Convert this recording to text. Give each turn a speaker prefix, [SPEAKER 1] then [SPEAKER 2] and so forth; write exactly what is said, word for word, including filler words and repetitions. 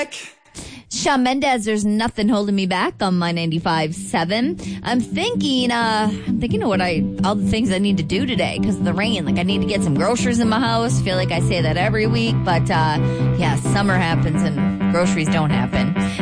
[SPEAKER 1] Shawn Mendes, there's nothing holding me back on my ninety-five point seven. I'm thinking, uh, I'm thinking of what I, all the things I need to do today because of the rain. Like I need to get some groceries in my house. Feel like I say that every week, but uh, yeah, summer happens and groceries don't happen.